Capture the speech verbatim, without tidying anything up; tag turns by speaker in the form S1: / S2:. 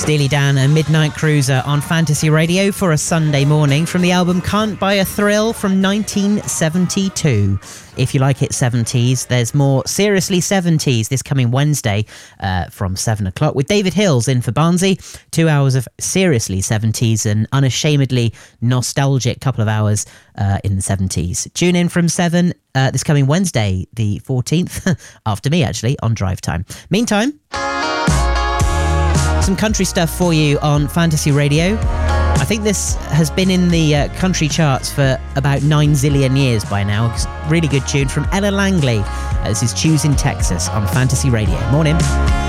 S1: Steely Dan and Midnight Cruiser on Fantasy Radio for a Sunday morning from the album Can't Buy a Thrill from nineteen seventy-two. If you like it seventies, there's more Seriously seventies this coming Wednesday uh, from seven o'clock with David Hills in for Barnsley. Two hours of Seriously seventies and unashamedly nostalgic couple of hours uh, in the seventies. Tune in from seven uh, this coming Wednesday, the fourteenth, after me actually, on Drive Time. Meantime, some country stuff for you on Fantasy Radio. I think this has been in the uh, country charts for about nine zillion years by now. It's a really good tune from Ella Langley. Uh, this is Choosing Texas on Fantasy Radio. Morning.